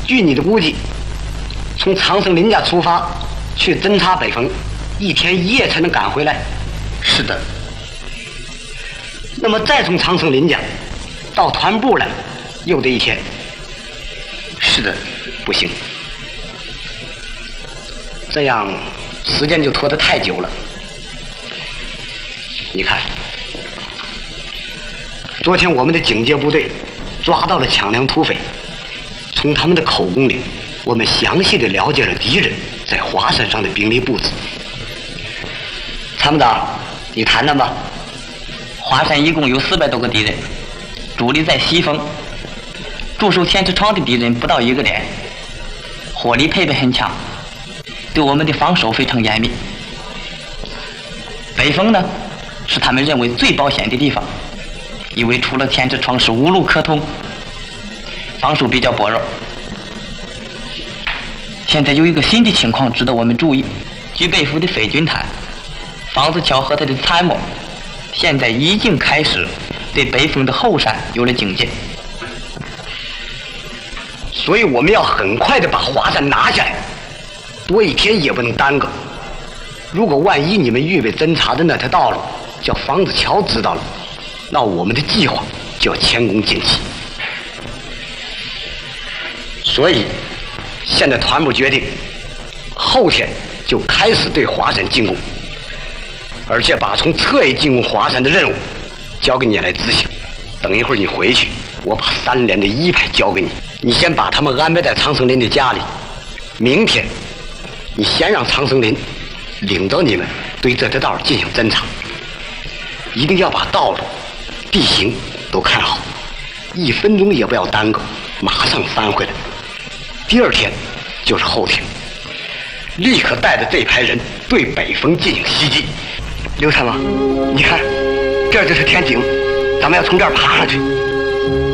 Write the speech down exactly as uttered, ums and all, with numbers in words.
据你的估计，从长生林家出发去侦察北峰，一天一夜才能赶回来。 是的。 那么再从长生林家到团部来，又得一天。 是的。 不行，这样时间就拖得太久了。你看，昨天我们的警戒部队抓到了抢粮土匪，从他们的口供里，我们详细的了解了敌人在华山上的兵力布置。参谋长，你谈谈吧。 华山一共有四百多个敌人，主力在西峰，驻守天池窗的敌人不到一个连，火力配备很强，对我们的防守非常严密。北峰呢，是他们认为最保险的地方，因为除了天池窗是无路可通，防守比较薄弱。现在有一个新的情况值得我们注意，据北府的匪军谈，房子桥和他的参谋现在已经开始对北峰的后山有了警戒， 所以我们要很快的把华山拿下来，多一天也不能耽搁。如果万一你们预备侦察的那条道路叫房子桥知道了，那我们的计划就要前功尽弃。所以现在团部决定后天就开始对华山进攻，而且把从侧翼进攻华山的任务交给你来执行。等一会儿你回去，我把三连的一排交给你，你先把他们安排在长生林的家里。明天你先让长生林领着你们对这条道进行侦查，一定要把道路地形都看好，一分钟也不要耽搁，马上翻回来。第二天就是后天，立刻带着这排人对北峰进行袭击。刘参谋，你看，这就是天井，咱们要从这儿爬上去。